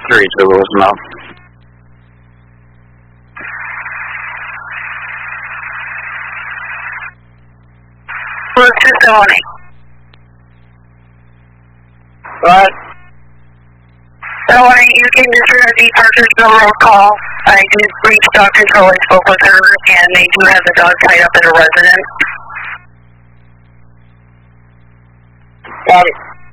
32 Roosevelt. Route 270. What? So you can disregard the Parker's Railroad call. I did reach dog control. I spoke with her, and they do have the dog tied up in a residence. Got it.